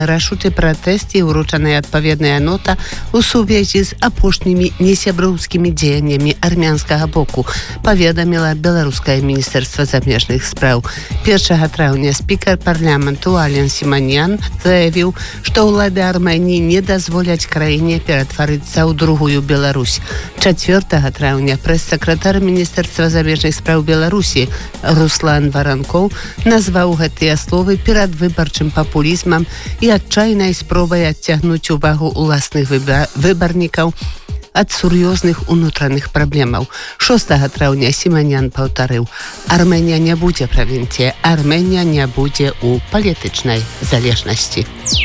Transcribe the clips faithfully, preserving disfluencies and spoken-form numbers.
Рашучы пратэст і ўручаная адпаведная нота ў сувязі з апошнімі несяброўскімі дзеяннямі армянскага боку, паведаміла беларускае міністэрства замежных спраў. першага траўня спікер парламенту Ален Сіманян заявіў, што ўлады Арменіі не дазволяць краіне ператварыцца ў другую Беларусь. чацвёртага траўня прэс-сакратар міністэрства замежных спраў Беларусі Руслан Варанкоў назваў гэтыя словы перадвыбарчым папулізмам і адчайнай спробай адцягнуць увагу ўласных выбарнікаў ад сур'ёзных унутраных праблемаў. шостага траўня Сіманян паўтарыў: Армэнія не будзе правінцыя, Армэнія не будзе ў палітычнай залежнасці.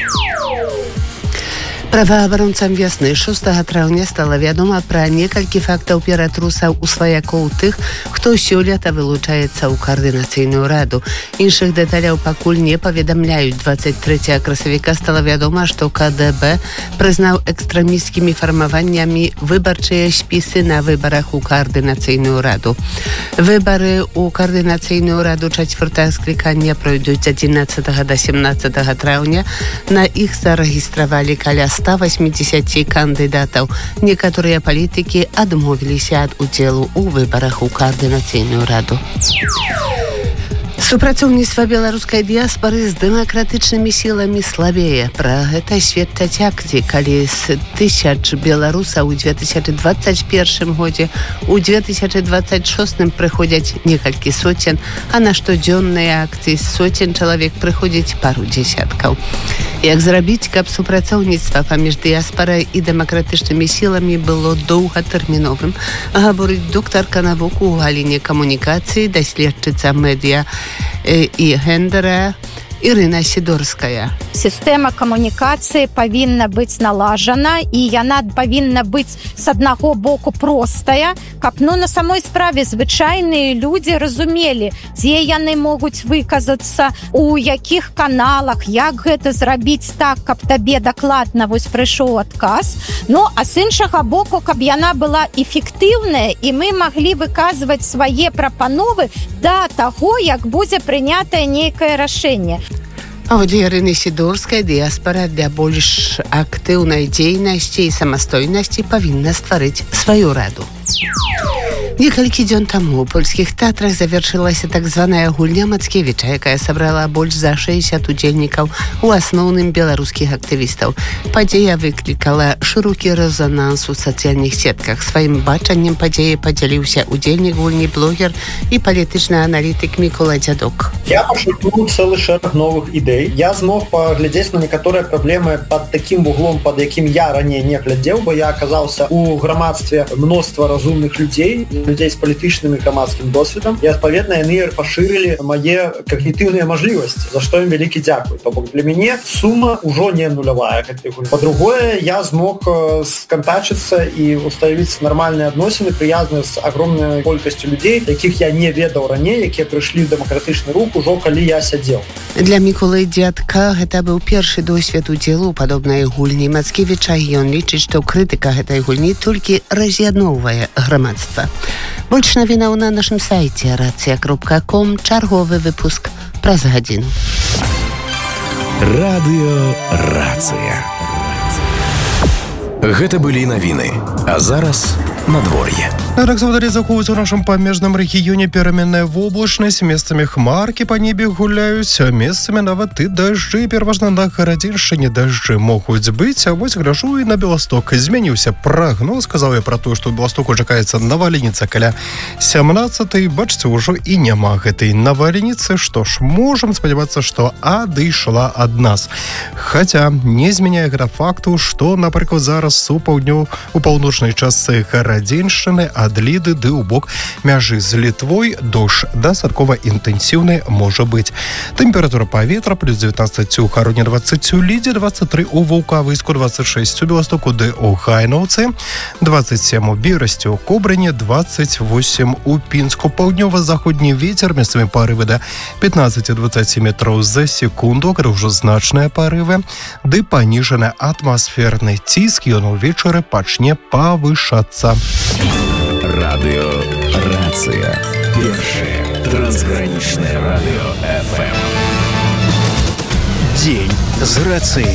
Праваабаронцам вясны шостага траўня стала вядома пра некалькі фактаў ператрусаў у сваякоў тых, хто сёлета вылучаецца ў каардынацыйную раду. Іншых дэталяў пакуль не паведамляюць. дваццаць трэцяга красавіка стала вядома, што ка дэ бэ прызнаў экстрэмісцкімі фармаваннямі выбарчыя спісы на выбарах у каардынацыйную раду. Выбары ў каардынацыйную раду чацвёртага склікання пройдуць з адзінаццатага да семнаццатага траўня. На іх зарэгістравалі каля ста васьмідзесяці кандыдатаў. Некаторыя палітыкі адмовіліся ад удзелу ў выбарах у каардынацыйную раду. Супрацоўніцтва беларускай дыяспары з дэмакратычнымі сіламі слабее. Пра гэта сведчаць акцыі, калі з тысяч беларусаў у дзве тысячы дваццаць першым годзе у дзве тысячы дваццаць шостым прыходзяць некалькі соцен, а на штодзённыя акцыі з соцен чалавек прыходзіць пару дзесяткаў. Як зрабіць, каб супрацоўніцтва паміж дыяспарай і дэмакратычнымі сіламі было доўгатэрміновым, гаворыць доктарка навук у галіне камунікацыі, даследчыца медыа і гендера Ірына Сідорская. Сістэма камунікацыі павінна быць налажана, і яна павінна быць з аднаго боку простая, каб ну на самой справе звычайныя людзі разумелі, дзе яны могуць выказацца, у якіх каналах, як гэта зрабіць так, каб табе дакладна вось прыйшоў адказ. Ну, а з іншага боку, каб яна была эфектыўная, і мы маглі выказваць свае прапановы да таго, як будзе прынятае нейкае рашэнне. А от Ірыны Сідорскай дыяспара для больш актыўнай дзейнасці і самастойнасці павінна стварыць сваю раду. Некалькі дзён таму у польскіх тэатрах завершылася так званая гульня Мацкевіча, якая сабрала больш за шэсцьдзесят удзельнікаў, у асноўным беларускіх актывістаў. Падзея выклікала шырокі рэзананс у сацыяльных сетках. Сваім бачаннем падзеі падзяліўся удзельнік гульні, блогер і палітычны аналітык Мікола Дзядок. Я пачуў цэлы шэраг новых ідэй. Я змог паглядзець на некаторыя праблемы пад такім вуглом, пад якім я раней не глядзеў, бо я аказаўся у грамадстве мноства разумных людзей, людзей з палітычным і грамадскім досведам, і адпаведна яны пашырылі мае когнітыўныя мажлівасці, за што ім вялікі дзякуй. То бок для мяне сума ўжо не нулявая. Па-другое, я змог скантачыцца і уставіць нармальныя адносіны, прыязныя з агромнай колькасцю людзей, якіх я не ведаў раней, якія прыйшлі ў дэмакратычны рух ужо калі я сядзеў. Для Міколы Дзядка гэта быў першы досвед удзелу ў падобнай гульні Мацкевіча, і ён лічыць, што крытыка гэтай гульні толькі раз'ядноўвае грамадства. Больш навінаў на нашым сайце рацыя кропка ком. Чарговы выпуск праз гадзіну. Радыё Рацыя. Гэта былі навіны, а зараз надвор'е. Так заводары захоўваюць у нашым памежным рэгіёне пераменная воблачнасць, месцамі хмаркі па небе гуляюць, месцамі нават і дажджы, пераважна на Гарадзеншчыне дажджы могуць быць, а вось гляжу і на Беласток. Змяніўся прагноз, сказаў я пра тое, што ў Беластоку чакаецца навальніца каля сямнаццатай, бачце, ўжо і няма гэтай навальніцы, што ж, можам спадзявацца, што адышла ад нас. Хаця не змяняе гэта факту, што, напрыклад, зараз у паўдню у паўночнай частцы Гарадзеншчыны ад Ліды ды ў бок мяжы з Літвой дождж дастаткова інтэнсіўны можа быць. Тэмпература паветра плюс дзевятнаццаць у Хароне, дваццаць у Лідзе, дваццаць тры у Ваўкавыску, дваццаць шэсць у Беластоку ды ў Хайнаўцы, дваццаць сем у Берасці, у Кобрыне, дваццаць восем у Пінску. Паўднёва-заходні вецер, месцамі парывы да пятнаццаць до дваццаці метраў за секунду, гэта ўжо значныя парывы, ды паніжаны атмасферны ціск, ён увечары пачне павышацца. Радыё Рацыя. Першае трансгранічнае радыё эф эм. Дзень з рацыяй.